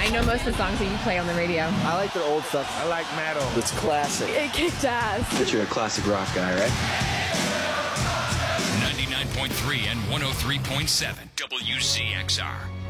I know most of the songs that you play on the radio. I like the old stuff. I like metal. It's classic. It kicked ass. But you're a classic rock guy, right? 99.3 and 103.7 WCXR.